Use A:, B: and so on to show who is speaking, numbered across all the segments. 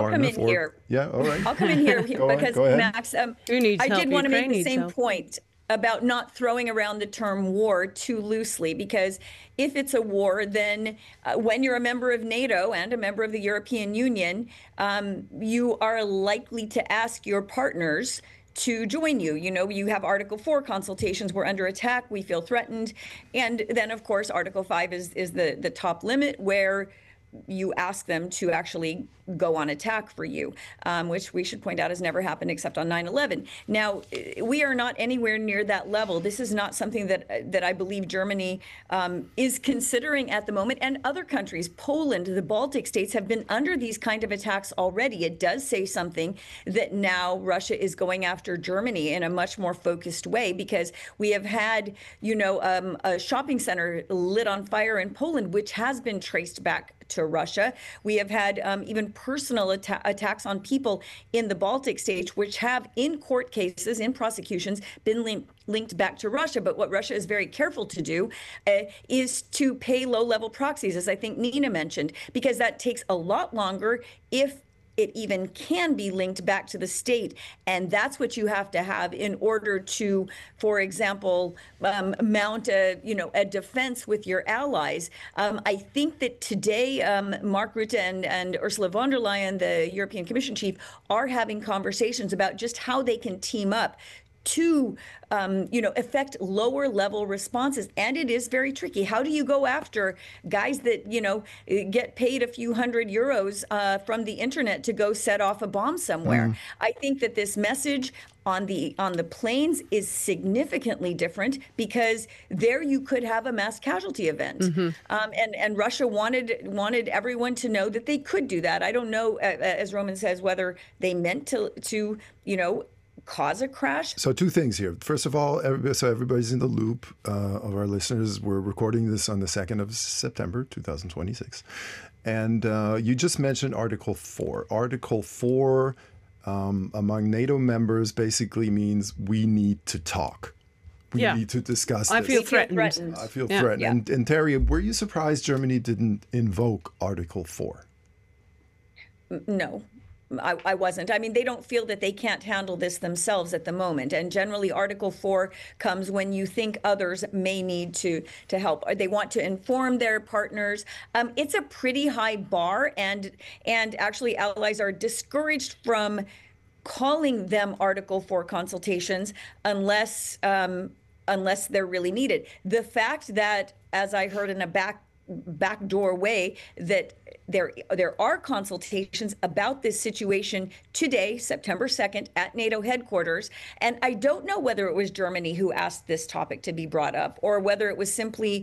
A: far enough?
B: I'll come in here.
A: Yeah, all right.
B: I'll come in here because,
A: go ahead.
B: Max, I did want to make the same point about not throwing around the term war too loosely, because if it's a war, then when you're a member of NATO and a member of the European Union, you are likely to ask your partners to join you. You know, you have Article 4 consultations. We're under attack. We feel threatened. And then, of course, Article 5 is the top limit, where you ask them to actually go on attack for you, which we should point out has never happened except on 9/11. Now, we are not anywhere near that level. This is not something that I believe Germany is considering at the moment. And other countries, Poland, the Baltic states, have been under these kind of attacks already. It does say something that now Russia is going after Germany in a much more focused way, because we have had, a shopping center lit on fire in Poland, which has been traced back to Russia. We have had even personal attacks on people in the Baltic states, which have, in court cases, in prosecutions, been linked back to Russia. But what Russia is very careful to do is to pay low-level proxies, as I think Nina mentioned, because that takes a lot longer, if it even can be linked back to the state. And that's what you have to have in order to, for example, mount a defense with your allies. I think that today, Mark Rutte and Ursula von der Leyen, the European Commission chief, are having conversations about just how they can team up to affect lower level responses. And it is very tricky. How do you go after guys that, get paid a few €100 from the internet to go set off a bomb somewhere? I think that this message on the planes is significantly different, because there you could have a mass casualty event. And Russia wanted everyone to know that they could do that. I don't know, as Roman says, whether they meant to cause a crash.
A: So two things here. First of all, so everybody's in the loop of our listeners. We're recording this on the 2nd of September, 2026. And you just mentioned Article 4. Article 4 among NATO members basically means we need to talk. We need to discuss this.
C: I feel threatened.
A: I feel threatened. And Terry, were you surprised Germany didn't invoke Article 4?
B: No. I wasn't. I mean, they don't feel that they can't handle this themselves at the moment. And generally, Article 4 comes when you think others may need to help. They want to inform their partners. It's a pretty high bar, and actually allies are discouraged from calling them Article 4 consultations unless they're really needed. The fact that, as I heard in a backdoor way, that there are consultations about this situation today, September 2nd, at NATO headquarters. And I don't know whether it was Germany who asked this topic to be brought up, or whether it was simply,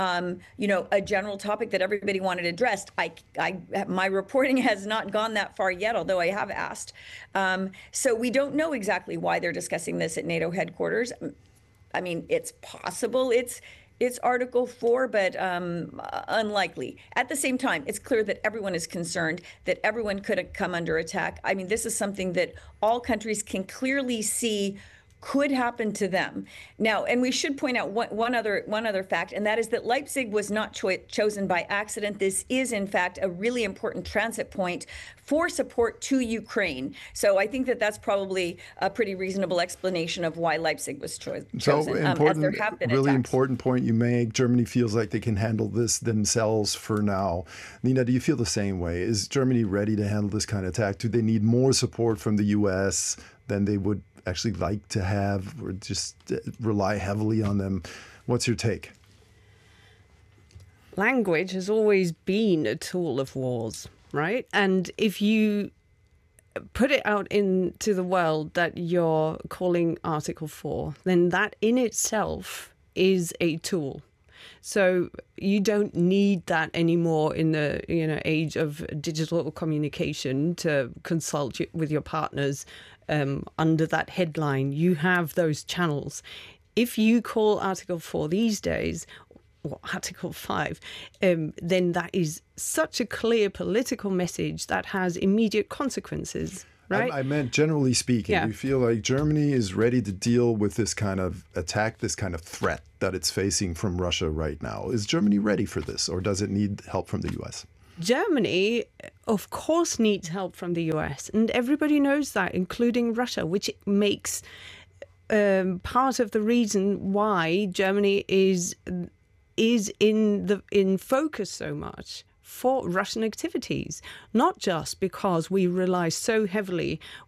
B: a general topic that everybody wanted addressed. My reporting has not gone that far yet, although I have asked. So we don't know exactly why they're discussing this at NATO headquarters. I mean, it's possible it's Article 4, but unlikely. At the same time, it's clear that everyone is concerned, that everyone could come under attack. I mean, this is something that all countries can clearly see could happen to them. Now, and we should point out one other fact, and that is that Leipzig was not chosen by accident. This is, in fact, a really important transit point for support to Ukraine. So I think that that's probably a pretty reasonable explanation of why Leipzig was chosen.
A: So important, really important point you make. Germany feels like they can handle this themselves for now. Nina, do you feel the same way? Is Germany ready to handle this kind of attack? Do they need more support from the U.S. than they would actually like to have, or just rely heavily on them? What's your take?
C: Language has always been a tool of wars, right? And if you put it out into the world that you're calling Article 4, then that in itself is a tool. So you don't need that anymore in the age of digital communication to consult with your partners under that headline. You have those channels. If you call Article 4 these days, or Article 5, then that is such a clear political message that has immediate consequences. Right?
A: I meant generally speaking, we feel like Germany is ready to deal with this kind of attack, this kind of threat that it's facing from Russia right now. Is Germany ready for this, or does it need help from the U.S.?
C: Germany, of course, needs help from the US, and everybody knows that, including Russia, which makes part of the reason why Germany is in focus so much for Russian activities, not just because we rely so heavily